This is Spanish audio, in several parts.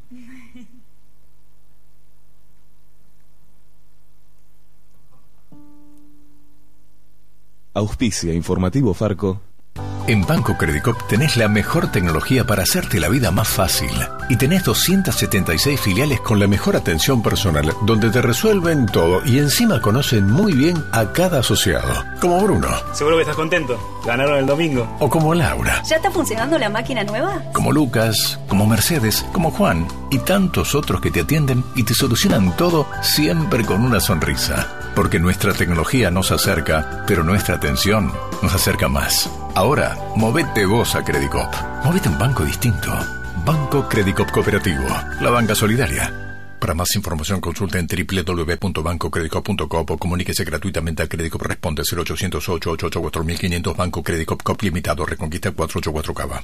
Auspicia Informativo Farco. En Banco Credicop tenés la mejor tecnología para hacerte la vida más fácil. Y tenés 276 filiales con la mejor atención personal, donde te resuelven todo y encima conocen muy bien a cada asociado. Como Bruno. Seguro que estás contento. Ganaron el domingo. O como Laura. ¿Ya está funcionando la máquina nueva? Como Lucas, como Mercedes, como Juan y tantos otros que te atienden y te solucionan todo siempre con una sonrisa. Porque nuestra tecnología nos acerca, pero nuestra atención nos acerca más. Ahora, movete vos a Credicop. Movete a un banco distinto. Banco Credicop Cooperativo. La banca solidaria. Para más información consulta en www.bancocredicop.com o comuníquese gratuitamente a Credicop. Responde 0800-888-4500 Banco Credicop Cop Limitado. Reconquista 484 Cava.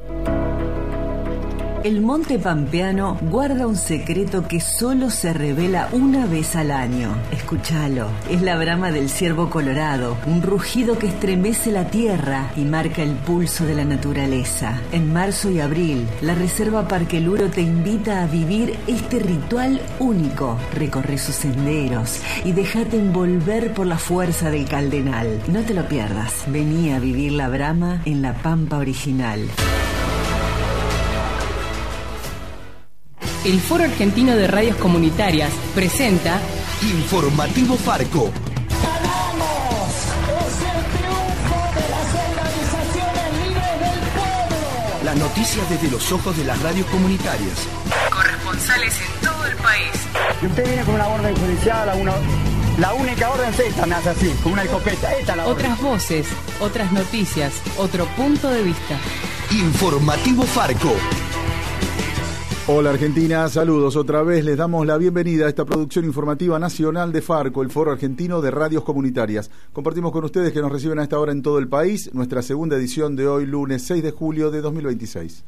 El Monte Pampeano guarda un secreto que solo se revela una vez al año. Escúchalo. Es la brama del ciervo colorado, un rugido que estremece la tierra y marca el pulso de la naturaleza. En marzo y abril, la Reserva Parque Luro te invita a vivir este ritual único. Recorre sus senderos y déjate envolver por la fuerza del Caldenal. No te lo pierdas. Vení a vivir la brama en la Pampa original. El Foro Argentino de Radios Comunitarias presenta Informativo Farco. ¡Ganamos! ¡Es el triunfo de las organizaciones libres del pueblo! Las noticias desde los ojos de las radios comunitarias. corresponsales en todo el país. Y usted viene con una orden judicial, la única orden es esta, me hace así, con una escopeta. Esta la Otras orden. voces, otras noticias, otro punto de vista. Informativo Farco. Hola Argentina, saludos otra vez, les damos la bienvenida a esta producción informativa nacional de Farco, el Foro Argentino de Radios Comunitarias. Compartimos con ustedes que nos reciben a esta hora en todo el país, nuestra segunda edición de hoy, lunes 6 de julio de 2026.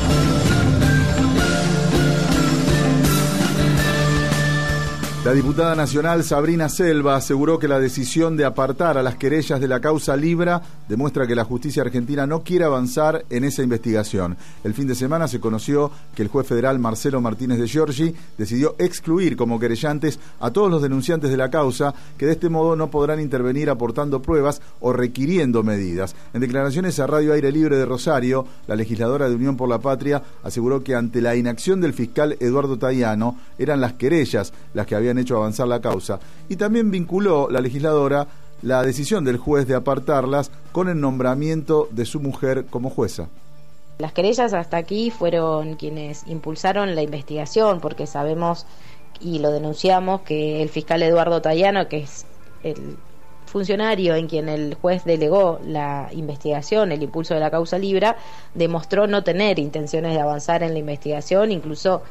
La diputada nacional Sabrina Selva aseguró que la decisión de apartar a las querellas de la causa Libra demuestra que la justicia argentina no quiere avanzar en esa investigación. El fin de semana se conoció que el juez federal Marcelo Martínez de Giorgi decidió excluir como querellantes a todos los denunciantes de la causa, que de este modo no podrán intervenir aportando pruebas o requiriendo medidas. En declaraciones a Radio Aire Libre de Rosario, la legisladora de Unión por la Patria aseguró que ante la inacción del fiscal Eduardo Taiano eran las querellas las que habían hecho avanzar la causa, y también vinculó la legisladora la decisión del juez de apartarlas con el nombramiento de su mujer como jueza. Las querellas hasta aquí fueron quienes impulsaron la investigación, porque sabemos y lo denunciamos que el fiscal Eduardo Taiano, que es el funcionario en quien el juez delegó la investigación, el impulso de la causa Libra, demostró no tener intenciones de avanzar en la investigación, incluso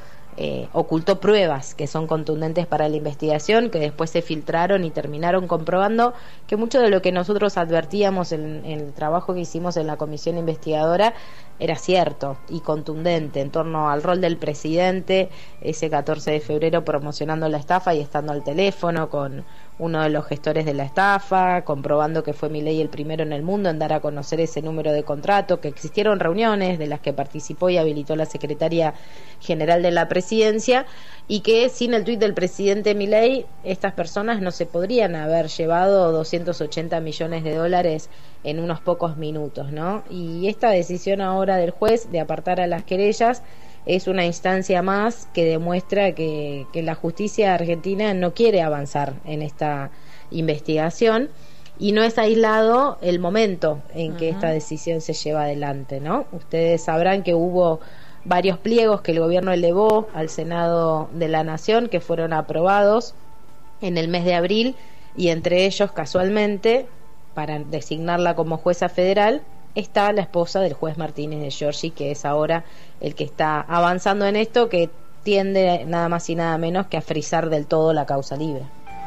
ocultó pruebas que son contundentes para la investigación, que después se filtraron y terminaron comprobando que mucho de lo que nosotros advertíamos en el trabajo que hicimos en la comisión investigadora era cierto y contundente en torno al rol del presidente ese 14 de febrero promocionando la estafa y estando al teléfono con uno de los gestores de la estafa, comprobando que fue Milei el primero en el mundo en dar a conocer ese número de contrato, que existieron reuniones de las que participó y habilitó la secretaria general de la presidencia, y que sin el tuit del presidente Milei estas personas no se podrían haber llevado 280 millones de dólares en unos pocos minutos, ¿no? Y esta decisión ahora del juez de apartar a las querellas es una instancia más que demuestra que la justicia argentina no quiere avanzar en esta investigación, y no es aislado el momento en que esta decisión se lleva adelante, ¿no? Ustedes sabrán que hubo varios pliegos que el gobierno elevó al Senado de la Nación que fueron aprobados en el mes de abril, y entre ellos, casualmente, para designarla como jueza federal, está la esposa del juez Martínez de Giorgi, que es ahora el que está avanzando en esto, que tiende nada más y nada menos que a frizar del todo la causa Libra.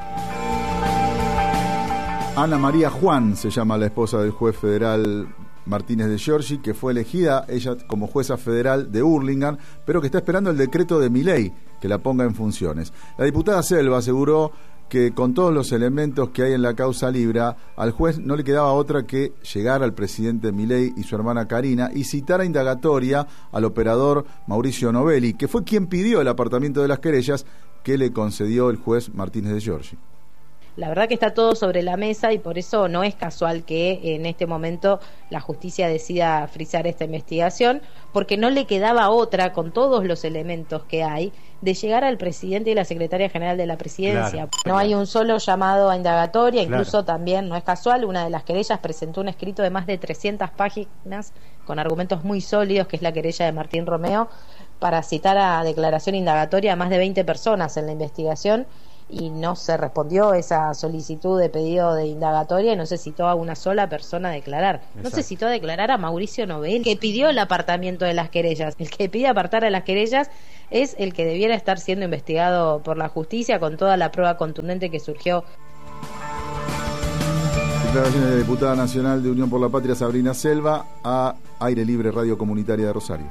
Ana María Juan se llama la esposa del juez federal Martínez de Giorgi, que fue elegida ella como jueza federal de Hurlingham, pero que está esperando el decreto de Milei que la ponga en funciones. La diputada Selva aseguró que con todos los elementos que hay en la causa Libra, al juez no le quedaba otra que llegar al presidente Milei y su hermana Karina y citar a indagatoria al operador Mauricio Novelli, que fue quien pidió el apartamiento de las querellas que le concedió el juez Martínez de Giorgi. La verdad que está todo sobre la mesa y por eso no es casual que en este momento la justicia decida frizar esta investigación, porque no le quedaba otra, con todos los elementos que hay, de llegar al presidente y la secretaria general de la presidencia. No hay un solo llamado a indagatoria, incluso también, no es casual, una de las querellas presentó un escrito de más de 300 páginas con argumentos muy sólidos, que es la querella de Martín Romeo, para citar a declaración indagatoria a más de 20 personas en la investigación, y no se respondió esa solicitud de pedido de indagatoria y no se citó a una sola persona a declarar. Exacto. No se citó a declarar a Mauricio Novelli, que pidió el apartamiento de las querellas. El que pide apartar a las querellas es el que debiera estar siendo investigado por la justicia con toda la prueba contundente que surgió. Declaraciones de la diputada nacional de Unión por la Patria, Sabrina Selva, a Aire Libre Radio Comunitaria de Rosario.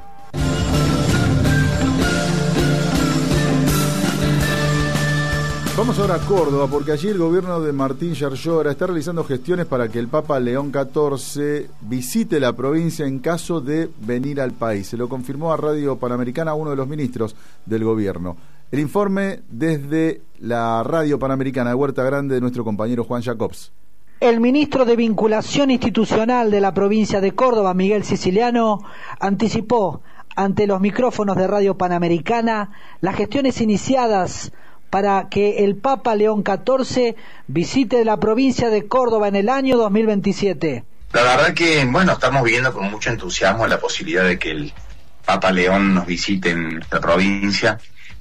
Vamos ahora a Córdoba, porque allí el gobierno de Martín Yarlora está realizando gestiones para que el Papa León XIV visite la provincia en caso de venir al país. Se lo confirmó a Radio Panamericana uno de los ministros del gobierno. El informe desde la Radio Panamericana de Huerta Grande de nuestro compañero Juan Jacobs. El ministro de Vinculación Institucional de la provincia de Córdoba, Miguel Siciliano, anticipó ante los micrófonos de Radio Panamericana las gestiones iniciadas para que el Papa León XIV visite la provincia de Córdoba en el año 2027. La verdad que, estamos viendo con mucho entusiasmo la posibilidad de que el Papa León nos visite en nuestra provincia.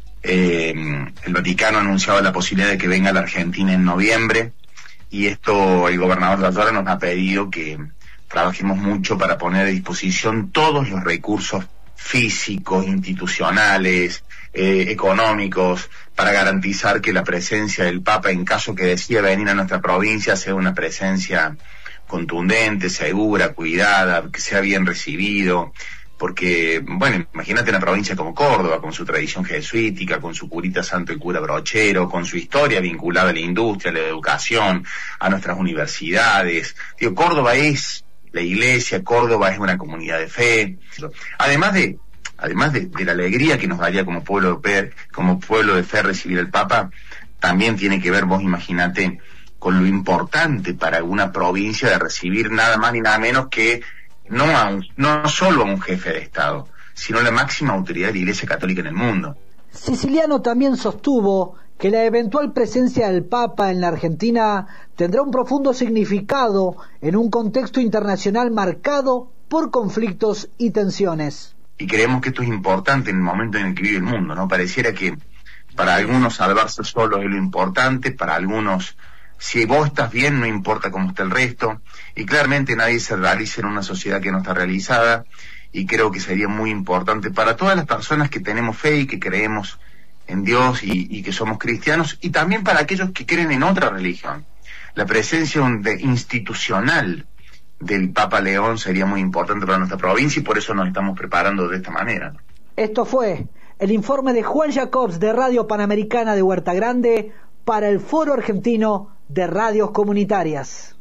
El Vaticano ha anunciado la posibilidad de que venga a la Argentina en noviembre, y esto el gobernador Yarlora nos ha pedido que trabajemos mucho para poner a disposición todos los recursos físicos, institucionales, económicos, para garantizar que la presencia del Papa, en caso que decida venir a nuestra provincia, sea una presencia contundente, segura, cuidada, que sea bien recibido, porque, imagínate una provincia como Córdoba, con su tradición jesuítica, con su curita santo y cura brochero, con su historia vinculada a la industria, a la educación, a nuestras universidades. Córdoba es la iglesia, Córdoba es una comunidad de fe. Además de la alegría que nos daría como pueblo de fe recibir al Papa, también tiene que ver, vos imaginate, con lo importante para una provincia de recibir nada más ni nada menos que no solo a un jefe de Estado, sino la máxima autoridad de la Iglesia Católica en el mundo. Siciliano también sostuvo que la eventual presencia del Papa en la Argentina tendrá un profundo significado en un contexto internacional marcado por conflictos y tensiones. Y creemos que esto es importante en el momento en el que vive el mundo, ¿no? Pareciera que para algunos salvarse solo es lo importante, para algunos, si vos estás bien, no importa cómo está el resto, y claramente nadie se realiza en una sociedad que no está realizada, y creo que sería muy importante para todas las personas que tenemos fe y que creemos en Dios y que somos cristianos, y también para aquellos que creen en otra religión. La presencia institucional del Papa León sería muy importante para nuestra provincia, y por eso nos estamos preparando de esta manera. Esto fue el informe de Juan Jacobs de Radio Panamericana de Huerta Grande para el Foro Argentino de Radios Comunitarias.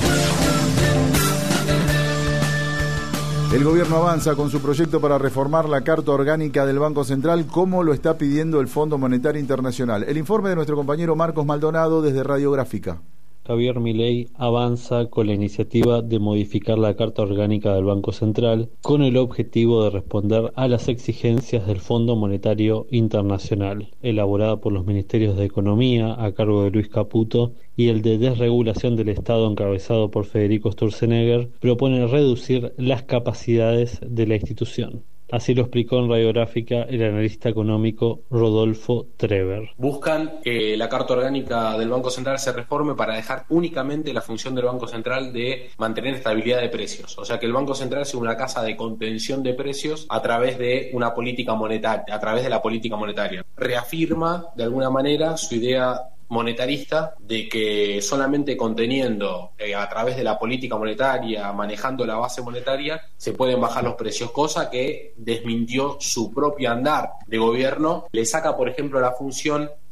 El gobierno avanza con su proyecto para reformar la Carta Orgánica del Banco Central, como lo está pidiendo el Fondo Monetario Internacional. El informe de nuestro compañero Marcos Maldonado desde Radiográfica. Javier Milei avanza con la iniciativa de modificar la Carta Orgánica del Banco Central con el objetivo de responder a las exigencias del Fondo Monetario Internacional, elaborada por los Ministerios de Economía a cargo de Luis Caputo y el de Desregulación del Estado encabezado por Federico Sturzenegger, propone reducir las capacidades de la institución. Así lo explicó en Radiográfica el analista económico Rodolfo Trever. Buscan que la Carta Orgánica del Banco Central se reforme para dejar únicamente la función del Banco Central de mantener estabilidad de precios. O sea, que el Banco Central sea una casa de contención de precios a través de una política monetaria, a través de la política monetaria. Reafirma, de alguna manera, su idea monetarista de que solamente conteniendo a través de la política monetaria, manejando la base monetaria, se pueden bajar los precios, cosa que desmintió su propio andar de gobierno. Le saca, por ejemplo, la función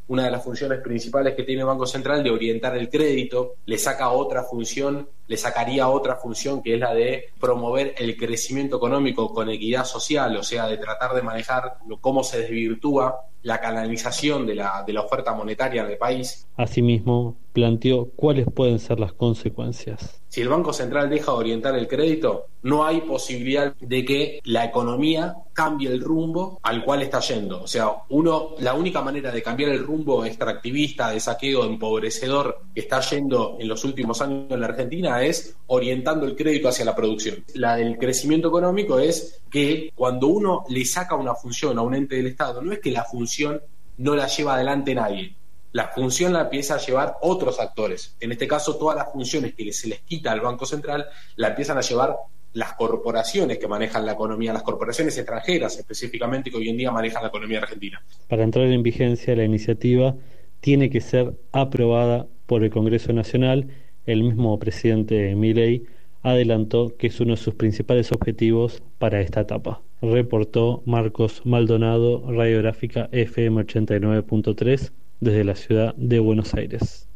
una de las funciones principales que tiene el Banco Central de orientar el crédito, le sacaría otra función que es la de promover el crecimiento económico con equidad social, o sea, de tratar de manejar cómo se desvirtúa la canalización de la oferta monetaria en el país. Asimismo, planteó cuáles pueden ser las consecuencias. Si el Banco Central deja de orientar el crédito, no hay posibilidad de que la economía cambie el rumbo al cual está yendo. O sea, la única manera de cambiar el rumbo extractivista, de saqueo, empobrecedor que está yendo en los últimos años en la Argentina es orientando el crédito hacia la producción. La del crecimiento económico es que cuando uno le saca una función a un ente del Estado, no es que la función no la lleva adelante nadie. La función la empieza a llevar otros actores. En este caso, todas las funciones que se les quita al Banco Central la empiezan a llevar las corporaciones que manejan la economía, las corporaciones extranjeras específicamente que hoy en día manejan la economía argentina. Para entrar en vigencia, la iniciativa tiene que ser aprobada por el Congreso Nacional. El mismo presidente Milei adelantó que es uno de sus principales objetivos para esta etapa. Reportó Marcos Maldonado, Radiográfica FM 89.3 desde la ciudad de Buenos Aires.